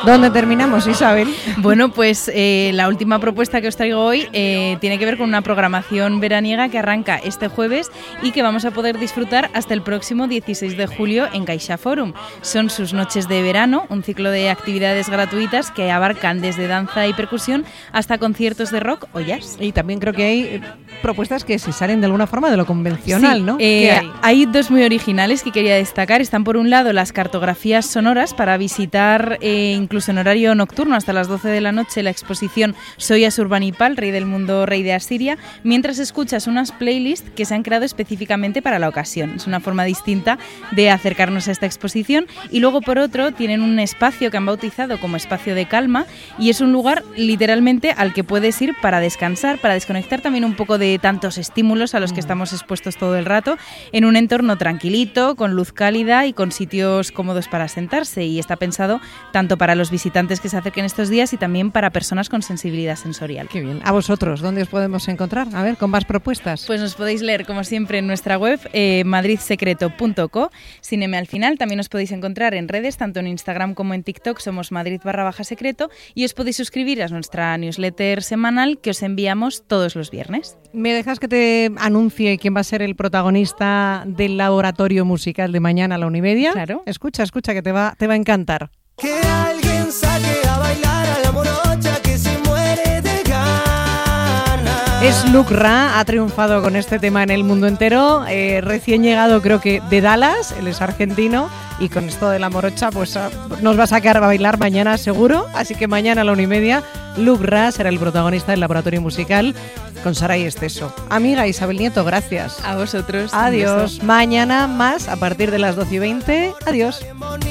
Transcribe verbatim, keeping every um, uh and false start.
¿Dónde terminamos, Isabel? Bueno, pues eh, la última propuesta que os traigo hoy eh, tiene que ver con una programación veraniega que arranca este jueves y que vamos a poder disfrutar hasta el próximo dieciséis de julio en Caixa Forum. Son sus noches de verano, un ciclo de actividades gratuitas que abarcan desde danza y percusión hasta conciertos de rock o jazz. Y también creo que hay propuestas que se salen de alguna forma de lo convencional, sí, ¿no? Eh, ¿Qué hay? hay dos muy originales que quería destacar. Están por un lado las cartografías sonoras para visitar eh, incluso en horario nocturno hasta las doce de la noche la exposición Soy Asurbanipal, rey del mundo, rey de Asiria, mientras escuchas unas playlists que se han creado específicamente para la ocasión. Es una forma distinta de acercarnos a esta exposición. Y luego por otro tienen un espacio que han bautizado como espacio de calma y es un lugar literalmente al que puedes ir para descansar, para desconectar también un poco de tantos estímulos a los que estamos expuestos todo el rato, en un entorno tranquilito, con luz cálida y con sitios cómodos para sentarse, y está pensado tanto para los visitantes que se acerquen estos días y también para personas con sensibilidad sensorial. Qué bien. ¿A vosotros dónde os podemos encontrar? A ver, con más propuestas. Pues nos podéis leer, como siempre, en nuestra web eh, madrid secreto punto co, sin eme al final. También os podéis encontrar en redes, tanto en Instagram como en TikTok, somos Madrid barra baja secreto, y os podéis suscribir a nuestra newsletter semanal que os enviamos todos los viernes. ¿Me dejas que te anuncie quién va a ser el protagonista del laboratorio musical de mañana a la Unimedia? Claro. Escucha, escucha, que te va, te va a encantar. Que alguien saque a bailar a la morocha que se muere de ganas. Es Luke Ra, ha triunfado con este tema en el mundo entero, eh, recién llegado creo que de Dallas, él es argentino, y con esto de la morocha pues uh, nos va a sacar a bailar mañana seguro, así que mañana a la una y media Luke Ra será el protagonista del laboratorio musical con Saray Esteso. Amiga Isabel Nieto, gracias. A vosotros. Adiós. Mañana más a partir de las doce y veinte. Adiós.